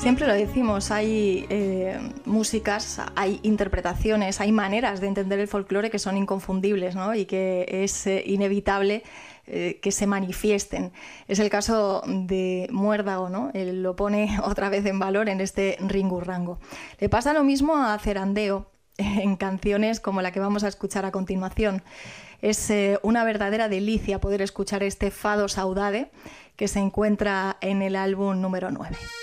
Siempre lo decimos, hay músicas, hay interpretaciones, hay maneras de entender el folclore que son inconfundibles, ¿no? Y que es inevitable que se manifiesten. Es el caso de Muérdago, ¿no? Él lo pone otra vez en valor en este Ringurrango. Le pasa lo mismo a Cerandeo en canciones como la que vamos a escuchar a continuación. Es una verdadera delicia poder escuchar este Fado Saudade que se encuentra en el álbum número 9.